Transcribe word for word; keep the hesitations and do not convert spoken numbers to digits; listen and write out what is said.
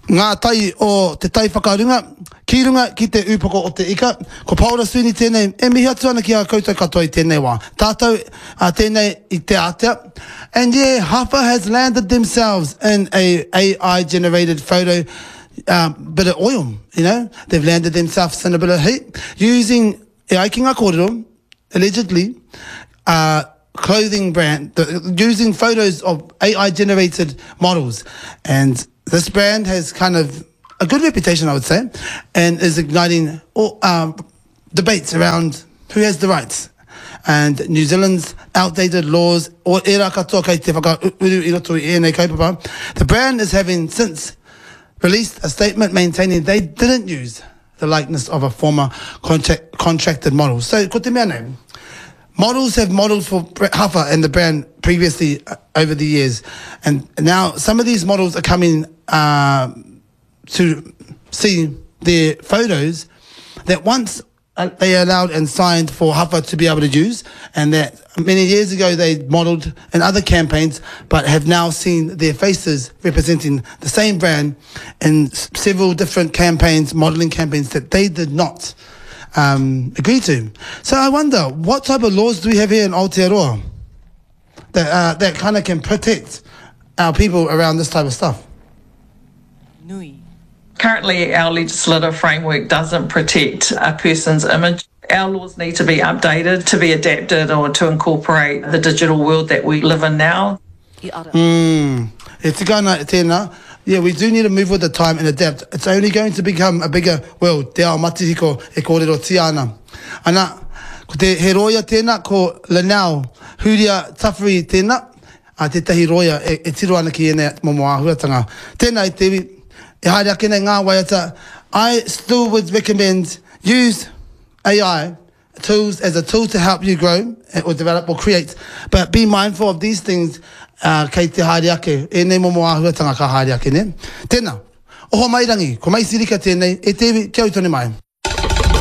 ngā tai o te tai whakarunga, ki runga ki te upoko o te ika, ko Paula Suni tēnei, e mihi atu ana ki a koutou katoa i tēnei wā. Tātou a tēnei i te atea. And yeah, Hapa has landed themselves in a AI-generated photo uh, bit of oil, you know. They've landed themselves in a bit of heat using, e ai ki ngā kōrero, allegedly, uh, clothing brand, the, using photos of A I-generated models. And this brand has kind of a good reputation, I would say, and is igniting all, um, debates around who has the rights. And New Zealand's outdated laws, o era katoa kei te whakauru i roto i ēnei kaupapa. The brand is having since released a statement maintaining they didn't use the likeness of a former contract, contracted model. So, ko te mea nei, models have modelled for Hapa and the brand previously uh, over the years. And now some of these models are coming uh, to see their photos that once uh, they allowed and signed for Hapa to be able to use, and that many years ago they modelled in other campaigns, but have now seen their faces representing the same brand in s- several different campaigns, modelling campaigns that they did not Um, agree to. So I wonder, what type of laws do we have here in Aotearoa that uh, that kind of can protect our people around this type of stuff? Nui. Currently, our legislative framework doesn't protect a person's image. Our laws need to be updated to be adapted or to incorporate the digital world that we live in now. Mm. E tika ana tēnā. Yeah, we do need to move with the time and adapt. It's only going to become a bigger world. Te ao matihiko e kōrero tia ana. Ana, ko te he roia tēnā, ko Lanau, Huria Tawhiri tēnā, a te tahi roia e, e tiro ana ki ene momo āhuatanga. Tēnā i tewi, e haere ake nei ngā waiata, I still would recommend use A I tools as a tool to help you grow or develop or create. But be mindful of these things uh, kei te haere ake. E nei momo āhuatanga ka haere ake ne. Tēnā, oho mai rangi, ko mai sirika tēnei, e tewi, kia utone mai.